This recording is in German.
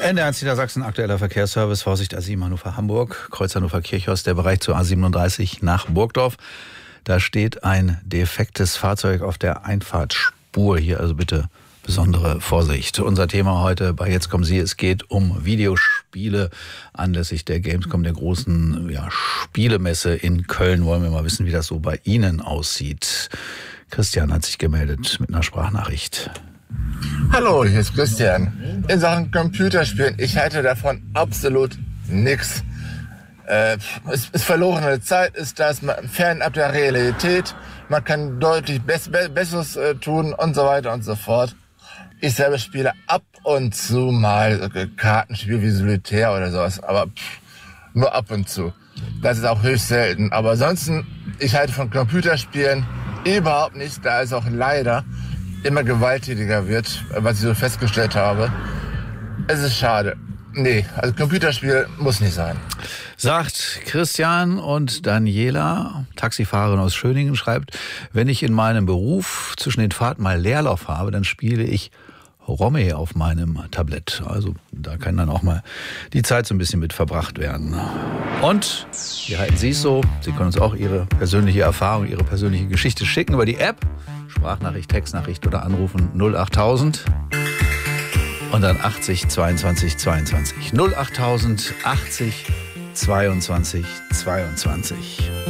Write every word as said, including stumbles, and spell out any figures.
N D R eins Niedersachsen, aktueller Verkehrsservice, Vorsicht A sieben Hannover Hamburg, Kreuz Hannover Kirchhorst, der Bereich zur A siebenunddreißig nach Burgdorf. Da steht ein defektes Fahrzeug auf der Einfahrtsspur hier, also bitte besondere Vorsicht. Unser Thema heute bei Jetzt kommen Sie, es geht um Videospiele. Anlässlich der Gamescom, der großen ja, Spielemesse in Köln, wollen wir mal wissen, wie das so bei Ihnen aussieht. Christian hat sich gemeldet mit einer Sprachnachricht. Hallo, hier ist Christian. In Sachen Computerspielen, ich halte davon absolut nichts. Äh, es ist verlorene Zeit, ist das fernab der Realität. Man kann deutlich Bess- Be- Besseres äh, tun und so weiter und so fort. Ich selber spiele ab und zu mal äh, Kartenspiel wie Solitär oder sowas, aber pff, nur ab und zu. Das ist auch höchst selten. Aber ansonsten, ich halte von Computerspielen überhaupt nichts, da es auch leider immer gewalttätiger wird, was ich so festgestellt habe. Es ist schade. Nee, also Computerspiel muss nicht sein. Sagt Christian. Und Daniela, Taxifahrerin aus Schöningen, schreibt, wenn ich in meinem Beruf zwischen den Fahrten mal Leerlauf habe, dann spiele ich Romme auf meinem Tablett. Also da kann dann auch mal die Zeit so ein bisschen mit verbracht werden. Und wie halten Sie es so? Sie können uns auch Ihre persönliche Erfahrung, Ihre persönliche Geschichte schicken über die App. Sprachnachricht, Textnachricht oder anrufen null achttausend und dann achtzig zweiundzwanzig zweiundzwanzig. null achttausend achtzig zweiundzwanzig zweiundzwanzig.